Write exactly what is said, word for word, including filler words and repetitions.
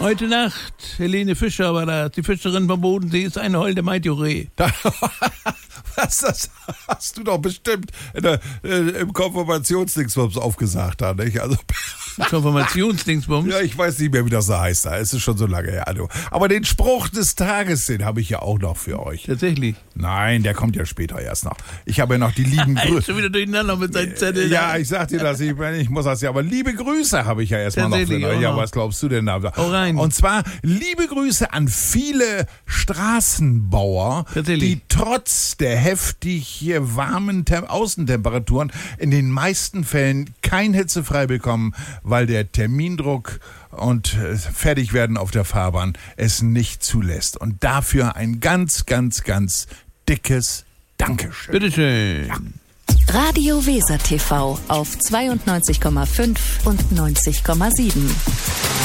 Heute Nacht, Helene Fischer war da, die Fischerin vom Bodensee, ist eine holde Maidjuree. Was, das hast du doch bestimmt in der, äh, im Konfirmationsdingsbums aufgesagt, da, nicht? Also, Konfirmationsdingsbums? ja, ich weiß nicht mehr, wie das da heißt. Da. Es ist schon so lange her. Du. Aber den Spruch des Tages, den habe ich ja auch noch für euch. Tatsächlich? Nein, der kommt ja später erst noch. Ich habe ja noch die lieben Grüße. Schon wieder durcheinander mit seinen Zetteln. Ja, ich sag dir das, ich, ich muss das ja, aber liebe Grüße habe ich ja erstmal noch für euch. Ja, was glaubst du denn da? Oh, rein. Und zwar liebe Grüße an viele Straßenbauer, die trotz der heftig hier warmen Tem- Außentemperaturen in den meisten Fällen kein hitzefrei bekommen, weil der Termindruck und äh, fertig werden auf der Fahrbahn es nicht zulässt. Und dafür ein ganz, ganz, ganz dickes Dankeschön. Bitteschön. Ja. Radio Weser T V auf zweiundneunzig Komma fünf und neunzig Komma sieben.